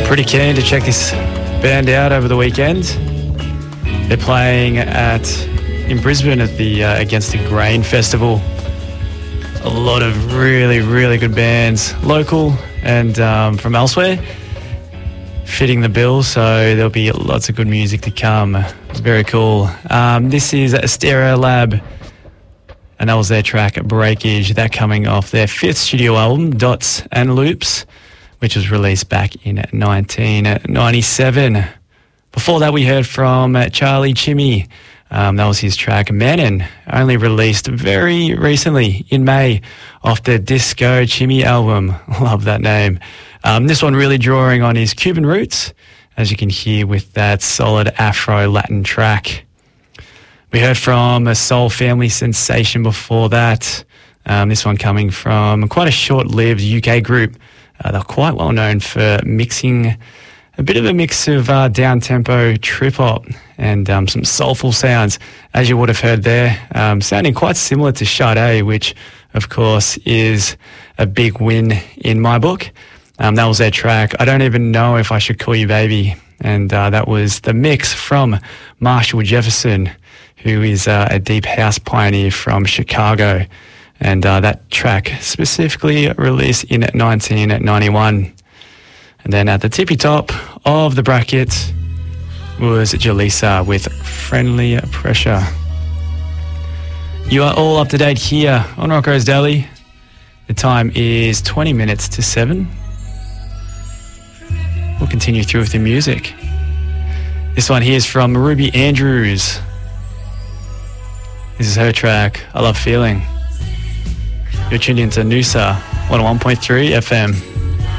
Pretty keen to check this band out over the weekend. They're playing in Brisbane at the Against the Grain Festival. A lot of really, really good bands, local and from elsewhere, fitting the bill, so there'll be lots of good music to come. Very cool. This is Stereolab, and that was their track Breakage, that coming off their 5th studio album, Dots and Loops, which was released back in 1997. Before that, we heard from Charlie Chimmy. That was his track Manon, only released very recently in May off the Disco Chimmy album. Love that name. This one really drawing on his Cuban roots, as you can hear with that solid Afro-Latin track. We heard from a Soul Family sensation before that. This one coming from quite a short-lived UK group. They're quite well known for mixing a bit of a mix of down-tempo trip-hop and some soulful sounds, as you would have heard there, sounding quite similar to Sade, which, of course, is a big win in my book. That was their track, I Don't Even Know If I Should Call You Baby, and that was the mix from Marshall Jefferson, who is a deep house pioneer from Chicago. And that track specifically released in 1991. And then at the tippy top of the bracket was Jaleesa with Friendly Pressure. You are all up to date here on Rock Rose Daily. The time is 20 minutes to 7. We'll continue through with the music. This one here is from Ruby Andrews. This is her track, I Love Feeling. You're tuned into Noosa 101.3 FM.